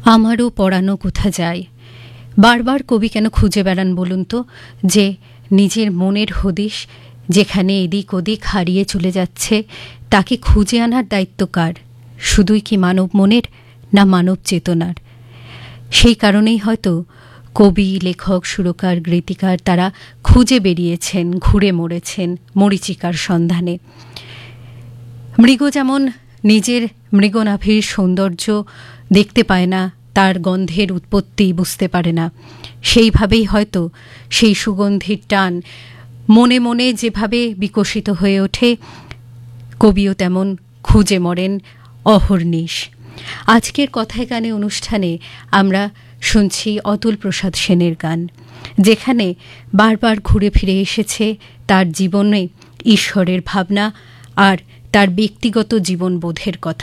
আমারও পরানো কোথা যায়। বারবার কবি কেন খুঁজে বেড়ান বলুন তো, যে নিজের মনের হদিশ যেখানে এদিক ওদিক হারিয়ে চলে যাচ্ছে তাকে খুঁজে আনার দায়িত্ব কার? শুধুই কি মানব মনের, না মানব চেতনার? সেই কারণেই হয়তো কবি, লেখক, সুরকার, গীতিকার তারা খুঁজে বেরিয়েছেন, ঘুরে মরেছেন মরীচিকার সন্ধানে। মৃগ যেমন নিজের মৃগনাভির সৌন্দর্য দেখতে পায় না, তার গন্ধের উৎপত্তি বুঝতে পারে না, সেইভাবেই হয়তো সেই সুগন্ধির টান মনে মনে যেভাবে বিকশিত হয়ে ওঠে, কবিও তেমন খুঁজে মরেন অহর্নিশ। আজকের কথায় গানে অনুষ্ঠানে আমরা শুনছি অতুল প্রসাদ সেনের গান, যেখানে বারবার ঘুরে ফিরে এসেছে তার জীবনে ঈশ্বরের ভাবনা আর তার ব্যক্তিগত জীবনবোধের কথা।